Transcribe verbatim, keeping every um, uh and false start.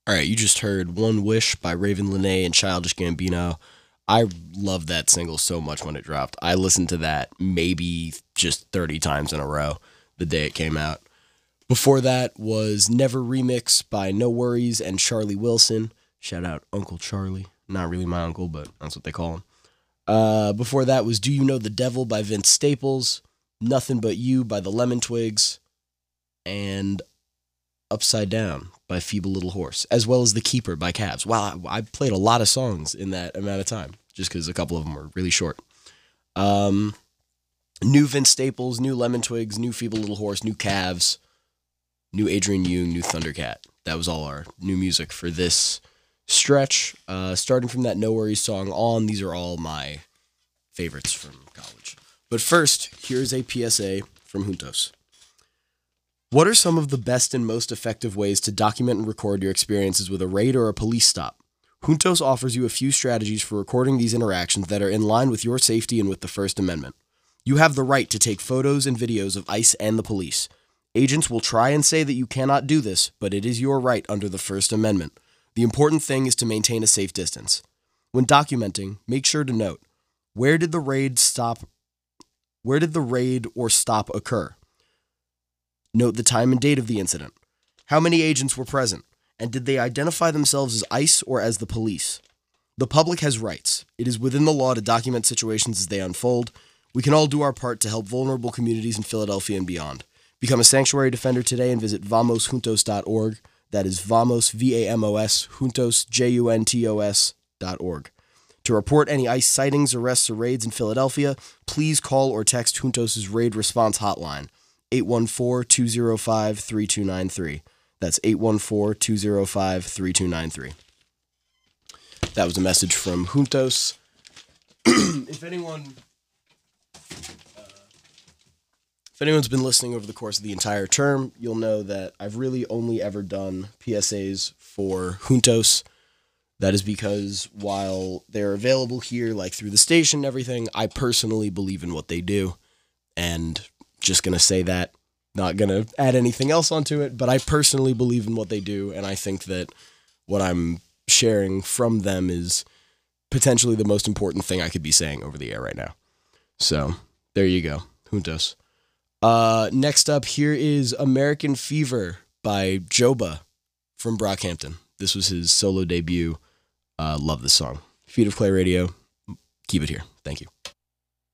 All right, you just heard One Wish by Raven Lenae and Childish Gambino. I loved that single so much when it dropped. I listened to that maybe just thirty times in a row the day it came out. Before that was Never Remix by No Worries and Charlie Wilson. Shout out Uncle Charlie. Not really my uncle, but that's what they call him. Uh, before that was Do You Know the Devil by Vince Staples. Nothing But You by the Lemon Twigs. And Upside Down by Feeble Little Horse, as well as The Keeper by Cavs. Wow, I, I played a lot of songs in that amount of time, just because a couple of them were really short. Um, new Vince Staples, new Lemon Twigs, new Feeble Little Horse, new Cavs, new Adrian Young, new Thundercat. That was all our new music for this stretch. Uh, starting from that No Worries song on, these are all my favorites from college. But first, here's a P S A from Juntos. What are some of the best and most effective ways to document and record your experiences with a raid or a police stop? Juntos offers you a few strategies for recording these interactions that are in line with your safety and with the First Amendment. You have the right to take photos and videos of ICE and the police. Agents will try and say that you cannot do this, but it is your right under the First Amendment. The important thing is to maintain a safe distance. When documenting, make sure to note, where did the raid stop? Where did the raid or stop occur? Note the time and date of the incident. How many agents were present? And did they identify themselves as ICE or as the police? The public has rights. It is within the law to document situations as they unfold. We can all do our part to help vulnerable communities in Philadelphia and beyond. Become a sanctuary defender today and visit vamos juntos dot org. That is Vamos, V A M O S, Juntos, J U N T O S dot org. To report any ICE sightings, arrests, or raids in Philadelphia, please call or text Juntos' raid response hotline, eight one four, two zero five, three two nine three. That's eight one four, two zero five, three two nine three. That was a message from Juntos. If anyone, uh, if anyone's been listening over the course of the entire term, you'll know that I've really only ever done P S As for Juntos. That is because while they're available here, like through the station and everything, I personally believe in what they do, and just going to say that, not going to add anything else onto it, but I personally believe in what they do, and I think that what I'm sharing from them is potentially the most important thing I could be saying over the air right now. So, there you go. Juntos. Uh, next up, here is American Fever by Joba from Brockhampton. This was his solo debut. Uh, love this song. Feet of Clay Radio. Keep it here. Thank you.